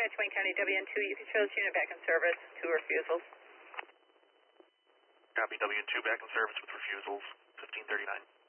dispatch, Wayne County WN2, you can show this unit back in service, 2 refusals. Copy, WN2 back in service with refusals, 1539.